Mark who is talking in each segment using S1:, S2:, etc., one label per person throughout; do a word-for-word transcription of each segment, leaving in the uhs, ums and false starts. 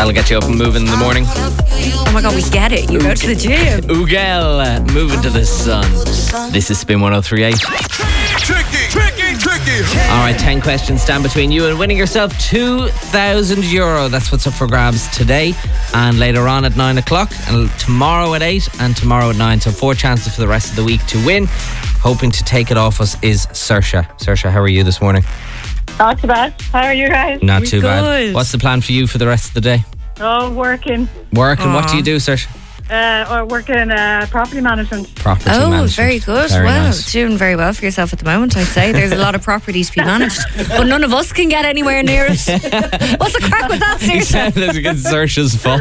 S1: That'll get you up and moving in the morning.
S2: Oh my God, we get it. You go to the gym.
S1: Ugel, uh, moving to the sun. This is Spin one oh three point eight.
S3: Tricky, tricky, tricky.
S1: All right, ten questions stand between you and winning yourself two thousand euro. That's what's up for grabs today and later on at nine o'clock, and tomorrow at eight and tomorrow at nine. So four chances for the rest of the week to win. Hoping to take it off us is Saoirse. Saoirse, how are you this morning?
S4: Not too bad. How are you guys?
S1: Not
S2: We're
S1: too bad.
S2: good.
S1: What's the plan for you for the rest of the day?
S4: Oh, working.
S1: Work, and what
S2: Aw.
S1: do you do, Saoirse?
S4: Uh, or working uh, property management.
S1: Property
S2: Oh,
S1: management.
S2: very good.
S1: Very
S2: Wow,
S1: nice.
S2: doing very well for yourself at the moment, I'd say. There's a lot of properties to be managed, but none of us can get anywhere near it. What's the crack with that,
S1: You
S2: Saoirse?
S1: sound as if it's Saoirse's fault.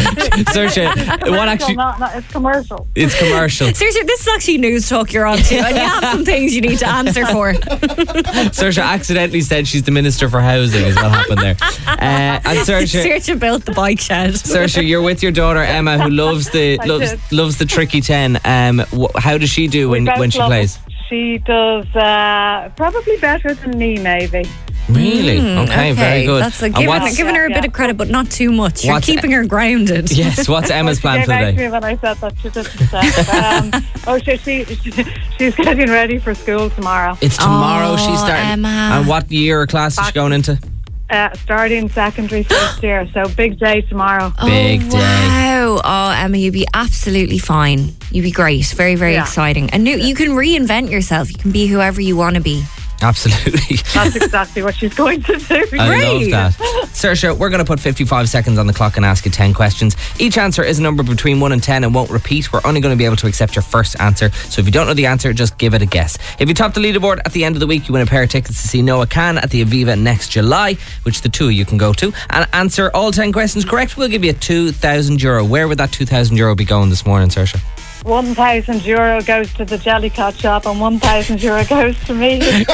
S1: Saoirse, what actually...
S4: Not, not, it's commercial.
S1: It's commercial.
S2: Seriously, this is actually news talk you're on to, and you have some things you need to answer for.
S1: Saoirse accidentally said she's the Minister for Housing is what happened there. Uh, and Saoirse,
S2: Saoirse built the bike shed.
S1: Saoirse, you're with your daughter Emma, who loves the
S4: I
S1: loves
S4: did.
S1: loves the tricky ten. Um, wh- how does she do when
S4: We both
S1: when she
S4: love
S1: plays?
S4: it. She does uh, probably better than me, maybe.
S1: Really?
S2: Mm,
S1: okay, very good.
S2: That's a,
S1: And
S2: giving,
S1: what's-
S2: giving her a
S4: Yeah,
S2: bit
S4: yeah.
S2: of credit, but not too much. You're
S1: What's-
S2: keeping her grounded.
S1: yes. What's Emma's plan
S4: She
S1: for the
S4: came out to
S1: day?
S4: me when I said that she didn't say. um, oh, she, she, she, she's getting ready for school tomorrow.
S1: It's tomorrow.
S2: Oh,
S1: she's starting.
S2: Emma.
S1: And what year or class is she going into?
S4: Uh, starting secondary first year, so big day tomorrow.
S1: Big
S2: oh,
S1: day.
S2: Wow. Oh, Emma, you'd be absolutely fine. You'd be great. Very, very
S4: Yeah.
S2: exciting. And new, you can reinvent yourself. You can be whoever you want to be.
S1: Absolutely.
S4: That's exactly what she's going to do.
S1: I
S2: Great.
S1: love that. Saoirse, we're going to put fifty-five seconds on the clock and ask you ten questions. Each answer is a number between one and ten and won't repeat. We're only going to be able to accept your first answer. So if you don't know the answer, just give it a guess. If you top the leaderboard at the end of the week, you win a pair of tickets to see Noah Khan at the Aviva next July, which the two of you can go to. And answer all ten questions correct, we'll give you two thousand euro. Where would that two thousand euro be going this morning, Saoirse?
S4: one thousand euro goes to the Jellycat shop and one thousand euro goes to me.
S1: I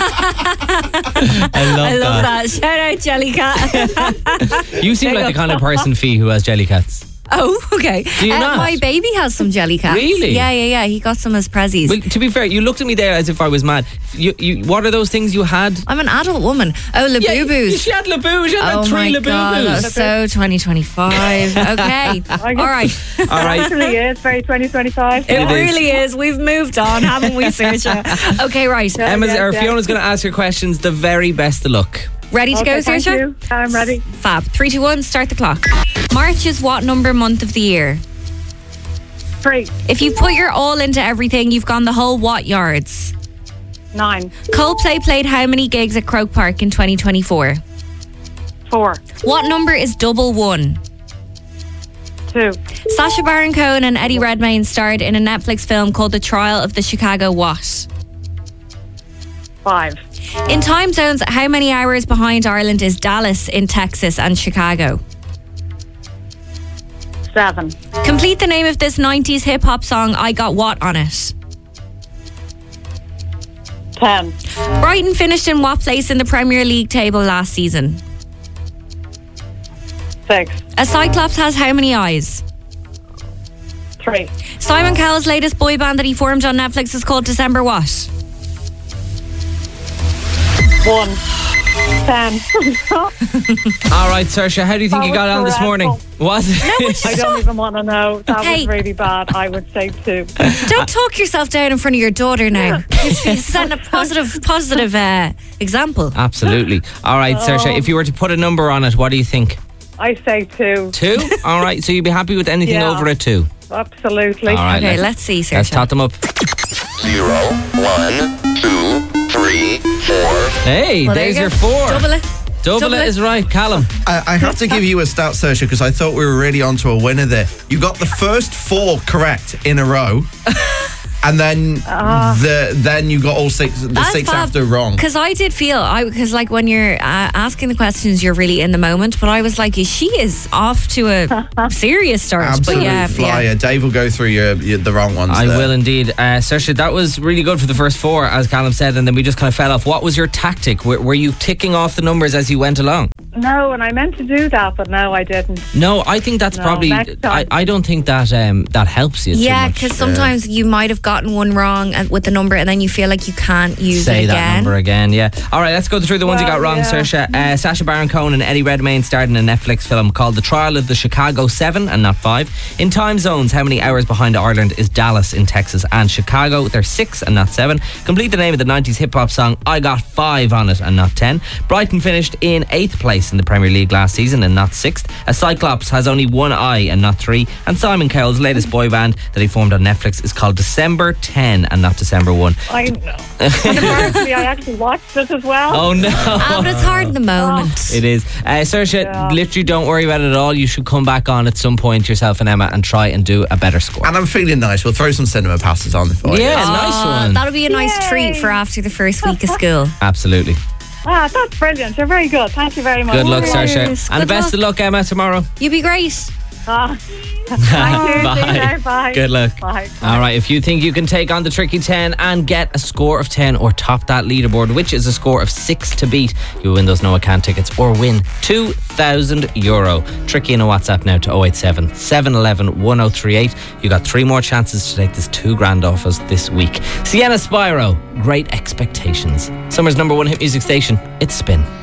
S1: love,
S2: I love that. Shout out Jellycat.
S1: You seem like the kind of person, Fee, who has Jellycats.
S2: Oh, okay.
S1: Do you
S2: Uh,
S1: not?
S2: My baby has some Jellycats.
S1: Really?
S2: Yeah, yeah, yeah. He got some as prezzies.
S1: Well, to be fair, you looked at me there as if I was mad. You, you, what are those things you had?
S2: I'm an adult woman. Oh, Labubu's.
S1: She had Labubu. She had
S2: Oh
S1: like three
S2: my God,
S1: Labubus.
S2: that's so twenty twenty-five. Okay. All right.
S1: All right.
S4: Actually, is very twenty twenty-five.
S2: It,
S1: It is.
S2: really is. We've moved on, haven't we, Saoirse? Okay, right.
S1: Emma's,
S4: yeah,
S1: or
S4: yeah.
S1: Fiona's going to ask her questions. The very best of luck.
S2: Ready to
S4: Okay,
S2: go,
S4: thank
S2: Saoirse?
S4: you. I'm ready.
S2: Fab. Three, two, one, start the clock. March is what number month of the year?
S4: Three,
S2: If you put your all into everything, you've gone the whole what yards?
S4: nine,
S2: Coldplay played how many gigs at Croke Park in twenty twenty-four?
S4: four,
S2: What number is double one?
S4: two,
S2: Sacha Baron Cohen and Eddie Redmayne starred in a Netflix film called The Trial of the Chicago What?
S4: five,
S2: In time zones, how many hours behind Ireland is Dallas in Texas and Chicago?
S4: seven,
S2: Complete the name of this nineties hip hop song, I Got What on it?
S4: ten,
S2: Brighton finished in what place in the Premier League table last season?
S4: six,
S2: A cyclops has how many eyes?
S4: three,
S2: Simon Cowell's latest boy band that he formed on Netflix is called December what?
S4: one, ten.
S1: All right, Saoirse, how do you think
S4: That
S1: you got
S4: was
S1: on this morning?
S4: dreadful.
S1: Was it?
S4: I don't even want to know. That
S2: Hey.
S4: was really bad. I would say two.
S2: Don't talk yourself down in front of your daughter now. You're setting a positive, positive uh, example.
S1: Absolutely. All right, Saoirse, if you were to put a number on it, what do you think?
S4: I say two.
S1: Two? All right, so you'd be happy with anything
S4: Yeah.
S1: over a two?
S4: Absolutely.
S1: All right,
S2: Okay,
S1: let's,
S2: let's see,
S1: let's
S2: Saoirse.
S1: tot them up.
S3: Zero, one, two, three, four.
S1: Hey,
S2: Well, there
S1: there's
S2: you
S1: your
S2: go.
S1: four.
S2: Double it.
S1: Double
S2: double
S1: it
S2: it.
S1: is right, Callum.
S5: I, I have to give you a stout, Saoirse, because I thought we were really onto a winner there. You got the first four correct in a row. And then the then you got all six the
S2: That's
S5: six
S2: fab.
S5: after wrong.
S2: Because I did feel, I because like when you're uh, asking the questions, you're really in the moment. But I was like, she is off to a serious start.
S5: Absolute
S2: but yeah,
S5: flyer.
S2: yeah.
S5: Dave will go through your, your the wrong ones.
S1: I
S5: there.
S1: will indeed. Uh, Saoirse, that was really good for the first four, as Callum said, and then we just kind of fell off. What was your tactic? Were, were you ticking off the numbers as you went along?
S4: No, and I meant to do that, but no, I didn't.
S1: No, I think that's
S4: No,
S1: probably.
S4: next
S1: I,
S4: time.
S1: I don't think that um, that helps you.
S2: Yeah,
S1: too much.
S2: because sometimes you might have gotten one wrong and- with the number, and then you feel like you can't use
S1: Say
S2: it
S1: that
S2: again.
S1: number again, yeah. All right, let's go through the ones you got
S4: Well,
S1: wrong,
S4: yeah.
S1: Saoirse. Uh, Sacha Baron Cohen and Eddie Redmayne starred in a Netflix film called The Trial of the Chicago Seven and not five. In time zones, how many hours behind Ireland is Dallas in Texas and Chicago? They're six and not seven. Complete the name of the nineties hip-hop song I Got Five on it and not ten. Brighton finished in eighth place in the Premier League last season and not sixth. A Cyclops has only one eye and not three. And Simon Cowell's latest boy band that he formed on Netflix is called December ten and not December one.
S4: I know. And apparently I actually watched it as well.
S1: Oh no.
S2: Ah, but it's hard in the moment.
S1: It is. Uh, Saoirse,
S4: Yeah.
S1: literally don't worry about it at all. You should come back on at some point, yourself and Emma, and try and do a better score.
S5: And I'm feeling nice. We'll throw some cinema passes on for you.
S1: Yeah,
S2: Oh,
S1: nice one.
S2: That'll be a nice
S4: Yay.
S2: treat for after the first week of school.
S1: Absolutely.
S4: Ah, that's brilliant. You're very good. Thank you very much.
S1: Good luck,
S2: Cheers.
S1: Saoirse. And
S2: Good
S1: best
S2: luck.
S1: of luck, Emma, tomorrow.
S2: You'll be great.
S4: Ah, thank you. See you
S1: Bye.
S4: there. Bye.
S1: Good luck.
S4: Bye.
S1: All right, if you think you can take on the Tricky ten and get a score of ten or top that leaderboard, which is a score of six to beat, you win those Noah Can tickets or win two thousand euro. Tricky in a WhatsApp now to oh eight seven, seven one one, one oh three eight. You got three more chances to take this two grand off us this week. Sienna Spyro, Great Expectations. Summer's number one hit music station, it's Spin.